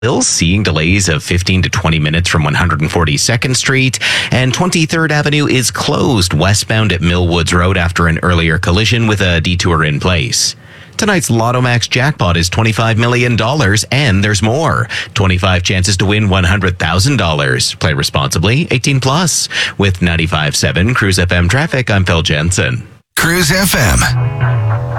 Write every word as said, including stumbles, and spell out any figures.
Still seeing delays of fifteen to twenty minutes from one hundred forty-second Street, and twenty-third Avenue is closed westbound at Millwoods Road after an earlier collision with a detour in place. Tonight's Lotto Max jackpot is twenty-five million dollars, and there's more. twenty-five chances to win one hundred thousand dollars. Play responsibly, eighteen plus. With ninety-five point seven Cruise F M traffic, I'm Phil Jensen. Cruise F M.